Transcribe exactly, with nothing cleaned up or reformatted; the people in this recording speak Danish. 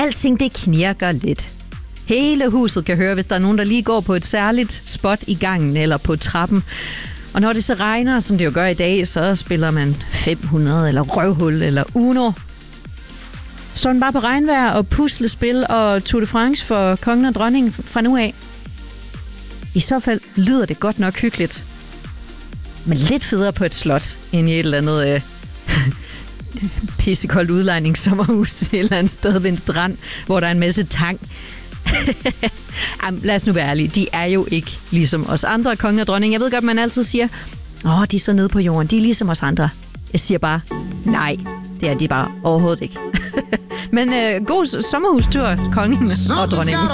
alting det knirker lidt. Hele huset kan høre, hvis der er nogen, der lige går på et særligt spot i gangen eller på trappen. Og når det så regner, som det jo gør i dag, så spiller man fem hundrede eller røvhul eller Uno. Står den bare på regnvejr og puslespil og Tour de France for kongen og dronningen fra nu af? I så fald lyder det godt nok hyggeligt. Men lidt federe på et slot, end i et eller andet øh, pissekoldt udlejningssommerhus et eller andet sted ved en strand, hvor der er en masse tang. Jamen, lad os nu være ærlige. De er jo ikke ligesom os andre, kongen og dronningen. Jeg ved godt, man altid siger, åh, de er så nede på jorden. De er ligesom os andre. Jeg siger bare, nej, det er de bare overhovedet ikke. Men øh, god sommerhustur, kongen og dronningen.